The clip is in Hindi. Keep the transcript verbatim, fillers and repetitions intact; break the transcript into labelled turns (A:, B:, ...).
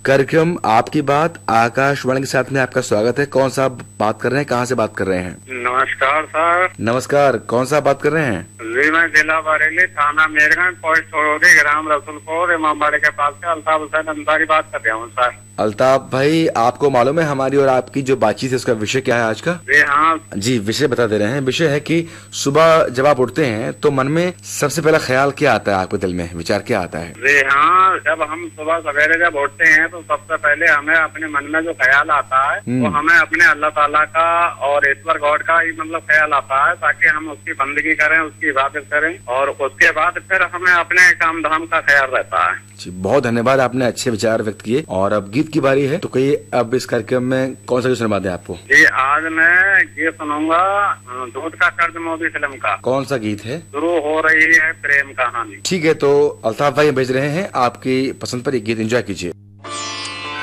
A: कार्यक्रम आपकी बात आकाशवाणी के साथ में आपका स्वागत है। कौन सा बात कर रहे हैं, कहाँ से बात कर रहे हैं?
B: नमस्कार सर।
A: नमस्कार, कौन सा बात कर रहे हैं?
B: जी मैं जिला बरेली, थाना मेरगंज, पोस्ट थोड़ी, ग्राम रसूलपुर, इमामबाड़े के पास से अल्ताफ हुसैन अंसारी बात कर रहा हूँ सर।
A: अल्ताफ भाई, आपको मालूम है हमारी और आपकी जो बातचीत है उसका विषय क्या है आज का?
B: जी हाँ
A: जी, विषय बता दे रहे हैं। विषय है कि सुबह जब आप उठते हैं तो मन में सबसे पहला ख्याल क्या आता है, आपके दिल में विचार क्या आता है?
B: जी हाँ, जब हम सुबह सवेरे जब उठते हैं तो सबसे पहले हमें अपने मन में जो ख्याल आता है वो हमें अपने अल्लाह ताला का और ईश्वर गॉड का ही मतलब ख्याल आता है, ताकि हम उसकी बंदगी करें, उसकी इबादत करें, और उसके बाद फिर हमें अपने काम धाम का ख्याल रहता है।
A: जी, बहुत धन्यवाद, आपने अच्छे विचार व्यक्त किए। और अब गीत की बारी है, तो कहिए अब इस कार्यक्रम में कौन सा गीत सुनवा दें आपको?
B: जी आज मैं ये सुनूंगा दूध का कर्ज मूवी फिल्म का।
A: कौन सा गीत है?
B: शुरू हो रही है प्रेम कहानी।
A: ठीक है, तो अल्ताफ भाई भेज रहे हैं, आपकी पसंद पर एक गीत एंजॉय कीजिए।